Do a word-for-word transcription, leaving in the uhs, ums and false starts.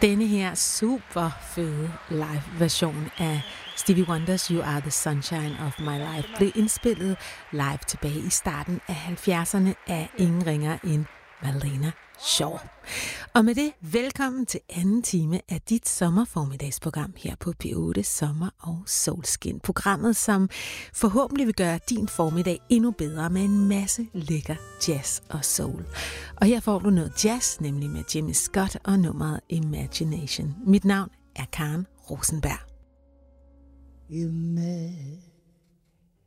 Denne her super fede live version af Stevie Wonders You Are the Sunshine of My Life blev indspillet live tilbage i starten af halvfjerdserne af ingen ringer end Marlena Shaw. Og med det, velkommen til anden time af dit sommerformiddagsprogram her på P otte Sommer og Solskin. Programmet, som forhåbentlig vil gøre din formiddag endnu bedre med en masse lækker jazz og soul. Og her får du noget jazz, nemlig med Jimmy Scott og nummeret Imagination. Mit navn er Karen Rosenberg. Imagination.